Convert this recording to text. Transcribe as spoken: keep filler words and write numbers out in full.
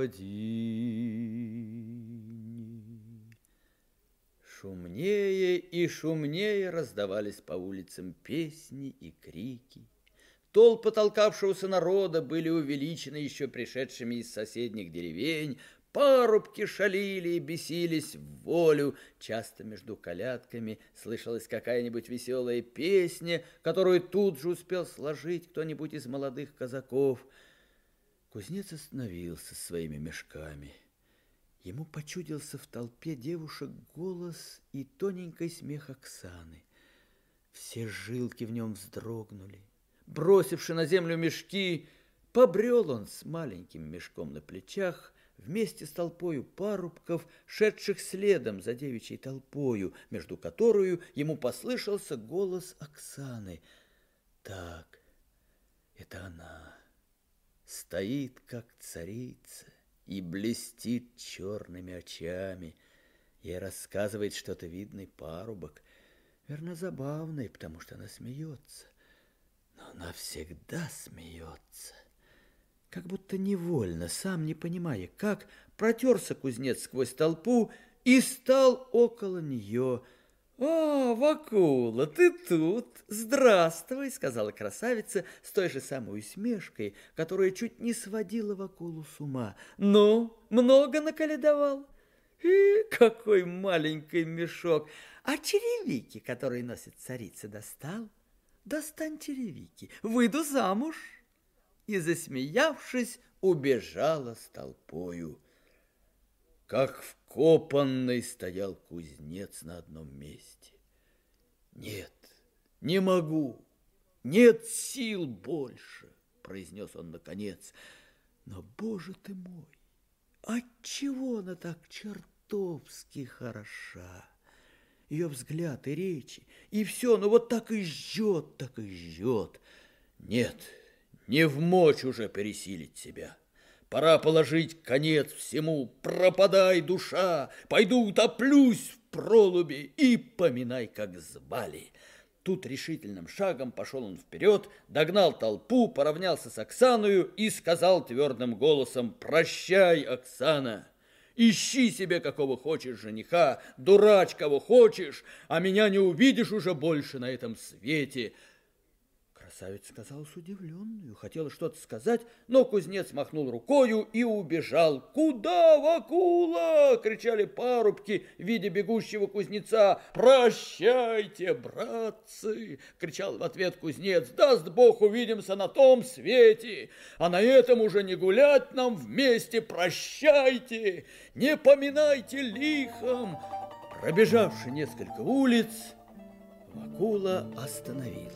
господине. Шумнее и шумнее раздавались по улицам песни и крики. Толпы толкавшегося народа были увеличены еще пришедшими из соседних деревень. Парубки шалили и бесились в волю. Часто между колядками слышалась какая-нибудь веселая песня, которую тут же успел сложить кто-нибудь из молодых казаков. Кузнец остановился с своими мешками. Ему почудился в толпе девушек голос и тоненький смех Оксаны. Все жилки в нем вздрогнули. Бросивши на землю мешки, побрел он с маленьким мешком на плечах вместе с толпою парубков, шедших следом за девичьей толпою, между которую ему послышался голос Оксаны. Так, это она, стоит, как царица, и блестит черными очами. Ей рассказывает что-то видный парубок, верно, забавный, потому что она смеется. Но она всегда смеется. Как будто невольно, сам не понимая, как, протерся кузнец сквозь толпу и стал около нее. «О, Вакула, ты тут! Здравствуй!» — сказала красавица с той же самой усмешкой, которая чуть не сводила Вакулу с ума. «Ну, много наколядовал? И какой маленький мешок! А черевики, которые носит царица, достал? Достань черевики, выйду замуж!» И, засмеявшись, убежала с толпою. Как вкопанный стоял кузнец на одном месте. «Нет, не могу, нет сил больше», — произнес он наконец. «Но, Боже ты мой, отчего она так чертовски хороша? Ее взгляд и речи, и все, ну вот так и жжет, так и жжет. Нет, не вмочь уже пересилить себя. Пора положить конец всему. Пропадай, душа, пойду утоплюсь в пролуби и поминай, как звали». Тут решительным шагом пошел он вперед, догнал толпу, поравнялся с Оксаною и сказал твердым голосом: «Прощай, Оксана! Ищи себе какого хочешь жениха, дурач кого хочешь, а меня не увидишь уже больше на этом свете». Красавица казалась удивленную, хотела что-то сказать, но кузнец махнул рукою и убежал. «Куда, Вакула?» — кричали парубки, видя бегущего кузнеца. «Прощайте, братцы!» — кричал в ответ кузнец. «Даст Бог, увидимся на том свете, а на этом уже не гулять нам вместе. Прощайте, не поминайте лихом!» Пробежавши несколько улиц, Вакула остановился.